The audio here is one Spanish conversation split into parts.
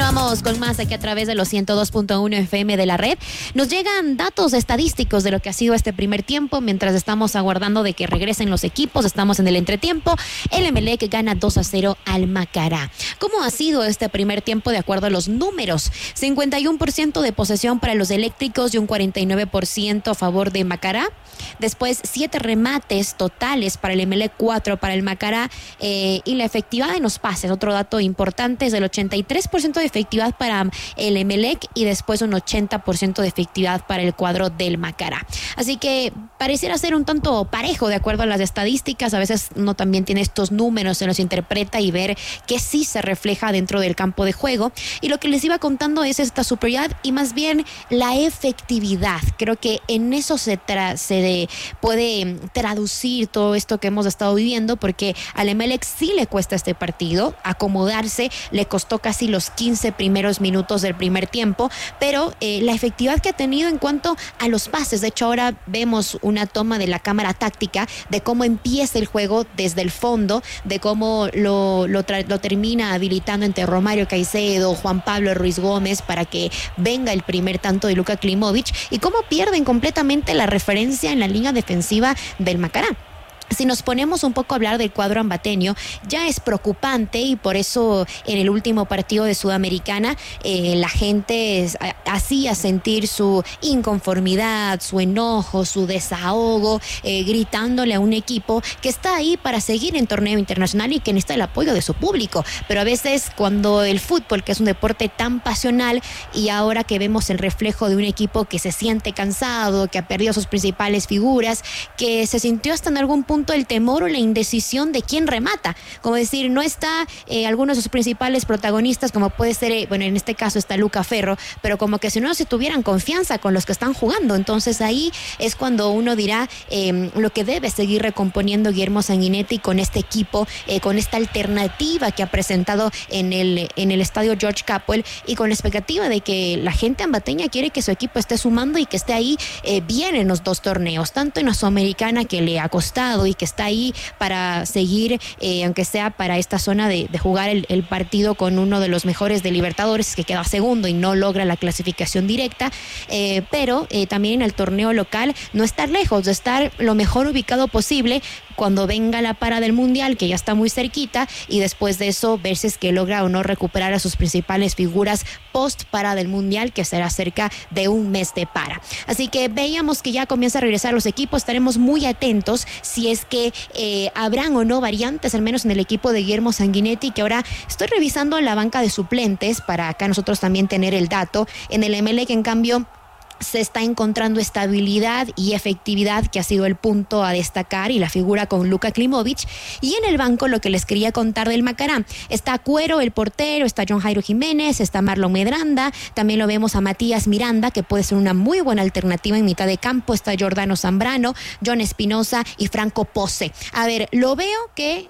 Continuamos con más aquí a través de los 102.1 FM de la red. Nos llegan datos estadísticos de lo que ha sido este primer tiempo. Mientras estamos aguardando de que regresen los equipos, estamos en el entretiempo. El Emelec gana 2-0 al Macará. ¿Cómo ha sido este primer tiempo de acuerdo a los números? 51% de posesión para los eléctricos y un 49% a favor de Macará. Después 7 remates totales para el Emelec, 4 para el Macará, y la efectividad en los pases, otro dato importante, es del 83% de efectividad para el Emelec y después un 80% de efectividad para el cuadro del Macará. Así que pareciera ser un tanto parejo de acuerdo a las estadísticas. A veces uno también tiene estos números, se los interpreta y ver que sí se refleja dentro del campo de juego. Y lo que les iba contando es esta superioridad y más bien la efectividad. Creo que en eso se puede traducir todo esto que hemos estado viviendo, porque al Emelec sí le cuesta este partido acomodarse, le costó casi los 15 primeros minutos del primer tiempo, pero la efectividad que ha tenido en cuanto a los pases. De hecho, ahora vemos una toma de la cámara táctica de cómo empieza el juego desde el fondo, de cómo lo termina habilitando entre Romario Caicedo, Juan Pablo Ruiz Gómez para que venga el primer tanto de Luka Klimović, y cómo pierden completamente la referencia en la línea defensiva del Macará. Si nos ponemos un poco a hablar del cuadro ambateño, ya es preocupante, y por eso en el último partido de Sudamericana la gente hacía sentir su inconformidad, su enojo, su desahogo, gritándole a un equipo que está ahí para seguir en torneo internacional y que necesita el apoyo de su público. Pero a veces cuando el fútbol, que es un deporte tan pasional, y ahora que vemos el reflejo de un equipo que se siente cansado, que ha perdido sus principales figuras, que se sintió hasta en algún punto el temor o la indecisión de quién remata, como decir, no está algunos de sus principales protagonistas, como puede ser, bueno, en este caso está Luca Ferro, pero como que si no se tuvieran confianza con los que están jugando. Entonces ahí es cuando uno dirá lo que debe seguir recomponiendo Guillermo Sanguinetti con este equipo, con esta alternativa que ha presentado en el estadio George Capwell, y con la expectativa de que la gente ambateña quiere que su equipo esté sumando y que esté ahí bien en los dos torneos, tanto en la Sudamericana, que le ha costado y que está ahí para seguir, aunque sea para esta zona de jugar el partido con uno de los mejores de Libertadores, que queda segundo y no logra la clasificación directa, pero también en el torneo local no estar lejos, de estar lo mejor ubicado posible cuando venga la para del Mundial, que ya está muy cerquita, y después de eso ver si es que logra o no recuperar a sus principales figuras post para del Mundial, que será cerca de un mes de para. Así que veíamos que ya comienza a regresar los equipos. Estaremos muy atentos si es que habrán o no variantes, al menos en el equipo de Guillermo Sanguinetti, que ahora estoy revisando la banca de suplentes para acá nosotros también tener el dato. En el Emelec, en cambio, se está encontrando estabilidad y efectividad, que ha sido el punto a destacar, y la figura con Luka Klimović. Y en el banco, lo que les quería contar del Macará, está Cuero, el portero, está John Jairo Jiménez, está Marlon Medranda, también lo vemos a Matías Miranda, que puede ser una muy buena alternativa en mitad de campo, está Giordano Zambrano, John Espinosa y Franco Pose. A ver, lo veo que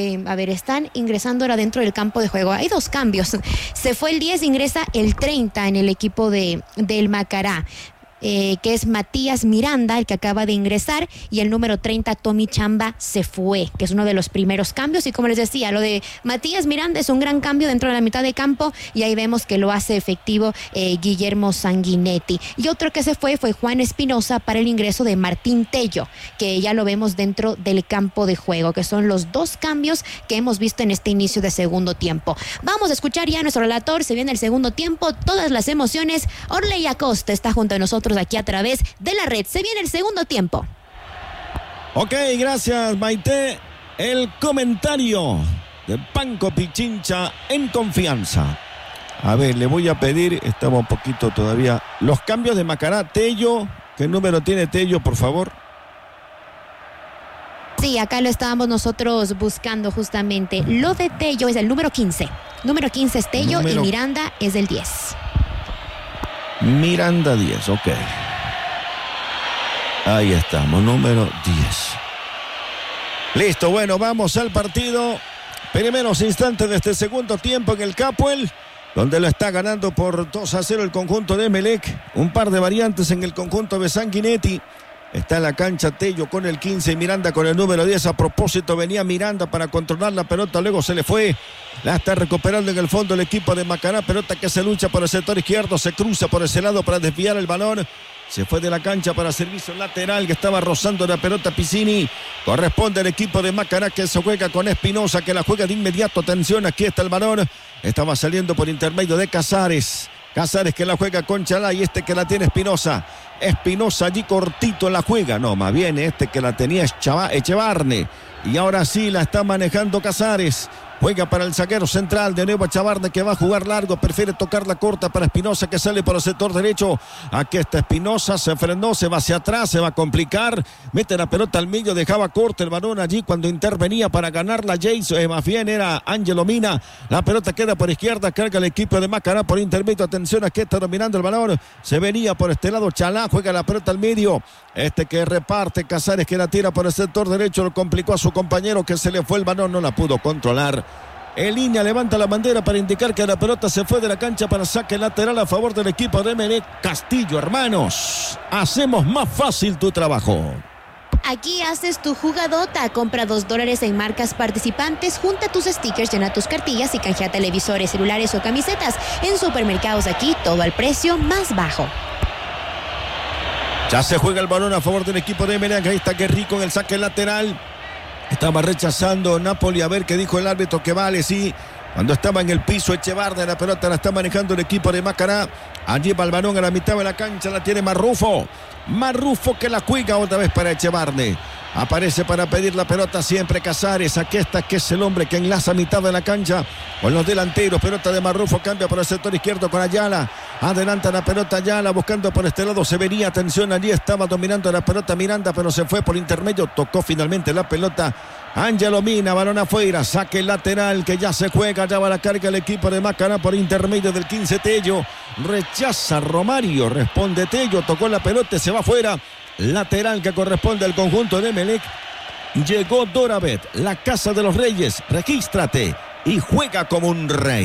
están ingresando ahora dentro del campo de juego. Hay 2 cambios, se fue el 10, ingresa el 30 en el equipo del Macará, que es Matías Miranda, el que acaba de ingresar, y el número 30, Tommy Chamba, se fue, que es uno de los primeros cambios. Y como les decía, lo de Matías Miranda es un gran cambio dentro de la mitad de campo, y ahí vemos que lo hace efectivo Guillermo Sanguinetti. Y otro que se fue Juan Espinosa para el ingreso de Martín Tello, que ya lo vemos dentro del campo de juego, que son los 2 cambios que hemos visto en este inicio de segundo tiempo. Vamos a escuchar ya a nuestro relator. Se viene el segundo tiempo, todas las emociones. Orley Acosta está junto a nosotros aquí a través de la red. Se viene el segundo tiempo. Ok, gracias, Maite. El comentario de Panko Pichincha en confianza. A ver, le voy a pedir, estamos un poquito todavía, los cambios de Macará. Tello, ¿qué número tiene Tello, por favor? Sí, acá lo estábamos nosotros buscando justamente. Lo de Tello es el número 15. Número 15 es Tello y Miranda es el 10. Miranda 10, ok. Ahí estamos, número 10. Listo, bueno, vamos al partido. Primeros instantes de este segundo tiempo en el Capwell, donde lo está ganando por 2-0 el conjunto de Emelec. Un par de variantes en el conjunto de Sanguinetti. Está en la cancha Tello con el 15 y Miranda con el número 10. A propósito, venía Miranda para controlar la pelota, luego se le fue. La está recuperando en el fondo el equipo de Macará. Pelota que se lucha por el sector izquierdo, se cruza por ese lado para desviar el balón. Se fue de la cancha para servicio lateral que estaba rozando la pelota Piccini. Corresponde al equipo de Macará que se juega con Espinosa, que la juega de inmediato. Atención, aquí está el balón. Estaba saliendo por intermedio de Casares. Casares que la juega con Chalá y que la tiene Espinosa. Espinosa allí cortito la juega. No, más bien que la tenía Echevarne. Y ahora sí la está manejando Casares. Juega para el zaguero central, de nuevo Echevarne que va a jugar largo, prefiere tocar la corta para Espinosa que sale por el sector derecho. Aquí está Espinosa, se frenó, se va hacia atrás, se va a complicar, mete la pelota al medio, dejaba corto el balón allí cuando intervenía para ganarla Jason, más bien era Ángelo Mina. La pelota queda por izquierda, carga el equipo de Macará por intermedio. Atención, aquí está dominando el balón, se venía por este lado Chalá, juega la pelota al medio. Que reparte Casares que la tira por el sector derecho, lo complicó a su compañero que se le fue el balón, no la pudo controlar. En línea levanta la bandera para indicar que la pelota se fue de la cancha para saque lateral a favor del equipo de Emelec. Castillo, hermanos, hacemos más fácil tu trabajo. Aquí haces tu jugadota, compra $2 en marcas participantes, junta tus stickers, llena tus cartillas y canjea televisores, celulares o camisetas. En Supermercados Aquí, todo al precio más bajo. Ya se juega el balón a favor del equipo de Emelec. Ahí está Guerrico en el saque lateral. Estaba rechazando Napoli, a ver qué dijo el árbitro, que vale, sí. Cuando estaba en el piso Echevarne, la pelota la está manejando el equipo de Macará. Allí va el balón a la mitad de la cancha, la tiene Marrufo. Marrufo que la juega otra vez para Echevarne. Aparece para pedir la pelota siempre Casares. Aquí está, que es el hombre que enlaza a mitad de la cancha con los delanteros. Pelota de Marrufo, cambia por el sector izquierdo con Ayala. Adelanta la pelota Ayala, buscando por este lado Severía. Atención, allí estaba dominando la pelota Miranda, pero se fue por intermedio. Tocó finalmente la pelota Ángelo Mina, balón afuera, saque lateral que ya se juega, ya va la carga el equipo de Macará por intermedio del 15 Tello. Rechaza Romario, responde Tello, tocó la pelota, se va afuera. Lateral que corresponde al conjunto de Emelec. Llegó Dorabet, la casa de los reyes. Regístrate y juega como un rey.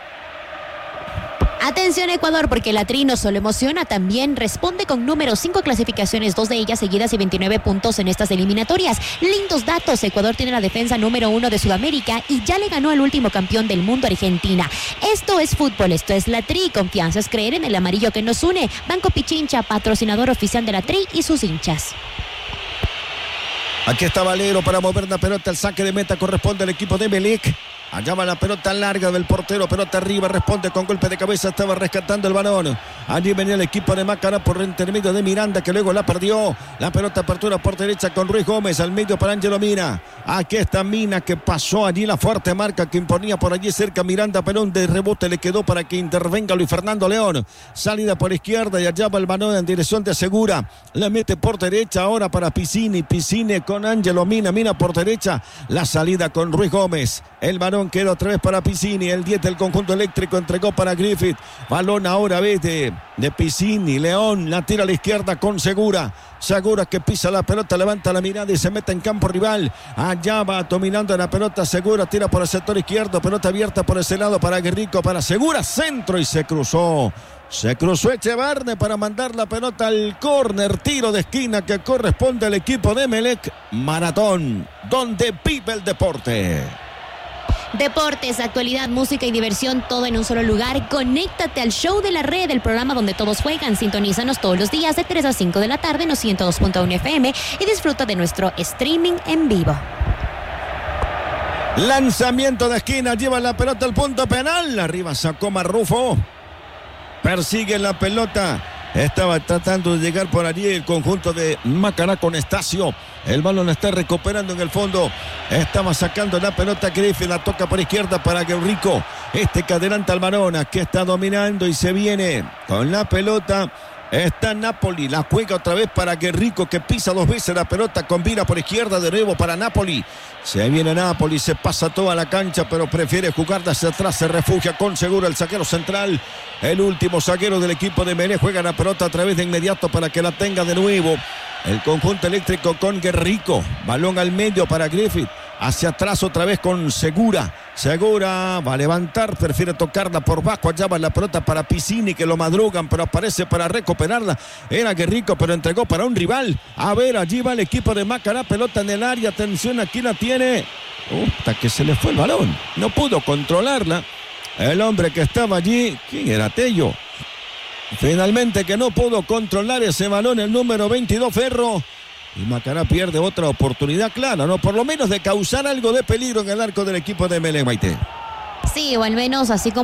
Atención Ecuador, porque la Tri no solo emociona, también responde con números, 5 clasificaciones, 2 de ellas seguidas y 29 puntos en estas eliminatorias. Lindos datos, Ecuador tiene la defensa número 1 de Sudamérica y ya le ganó al último campeón del mundo, Argentina. Esto es fútbol, esto es la Tri, confianza es creer en el amarillo que nos une. Banco Pichincha, patrocinador oficial de la Tri y sus hinchas. Aquí está Valero para mover la pelota, el saque de meta corresponde al equipo de Emelec. Allá va la pelota larga del portero, pelota arriba, responde con golpe de cabeza, estaba rescatando el balón. Allí venía el equipo de Macará por intermedio de Miranda, que luego la perdió. La pelota apertura por derecha con Ruiz Gómez, al medio para Ángelo Mina. Aquí está Mina, que pasó allí la fuerte marca que imponía por allí cerca Miranda, pero un de rebote le quedó para que intervenga Luis Fernando León. Salida por izquierda y allá va el balón en dirección de Segura. La mete por derecha ahora para Piccini. Piccini con Ángelo Mina, Mina por derecha. La salida con Ruiz Gómez. El balón queda otra vez para Piccini, el 10 del conjunto eléctrico entregó para Griffith. Balón ahora de Piccini, León la tira a la izquierda con Segura. Segura que pisa la pelota, levanta la mirada y se mete en campo rival. Allá va dominando la pelota Segura, tira por el sector izquierdo, pelota abierta por ese lado para Guerrico, para Segura, centro y se cruzó. Se cruzó Echevarne para mandar la pelota al córner, tiro de esquina que corresponde al equipo de Emelec. Maratón, donde vive el deporte. Deportes, actualidad, música y diversión, todo en un solo lugar. Conéctate al show de la red, el programa donde todos juegan. Sintonízanos todos los días de 3 a 5 de la tarde en los 102.1 FM y disfruta de nuestro streaming en vivo. Lanzamiento de esquina, lleva la pelota al punto penal. Arriba sacó Marrufo. Persigue la pelota. Estaba tratando de llegar por allí el conjunto de Macará con Estacio. El balón está recuperando en el fondo. Estaba sacando la pelota Griffith. La toca por izquierda para Guerrico. Que adelanta al balón. Aquí está dominando y se viene con la pelota. Está Napoli. La juega otra vez para Guerrico, que pisa 2 veces la pelota. Combina por izquierda de nuevo para Napoli. Se viene Napoli. Se pasa toda la cancha, pero prefiere jugar hacia atrás. Se refugia con Segura el zaguero central. El último zaguero del equipo de Emelec juega la pelota a través de inmediato para que la tenga de nuevo el conjunto eléctrico con Guerrico. Balón al medio para Griffith. Hacia atrás otra vez con Segura. Segura, va a levantar, prefiere tocarla por bajo, allá va la pelota para Piscini, que lo madrugan, pero aparece para recuperarla. Era Guerrico, pero entregó para un rival. A ver, allí va el equipo de Macará, pelota en el área, atención, aquí la tiene. Hasta que se le fue el balón, no pudo controlarla. El hombre que estaba allí, ¿quién era? Tello. Finalmente que no pudo controlar ese balón, el número 22, Ferro. Y Macará pierde otra oportunidad clara, ¿no? Por lo menos de causar algo de peligro en el arco del equipo de Emelec, Maite. Sí, o al menos así como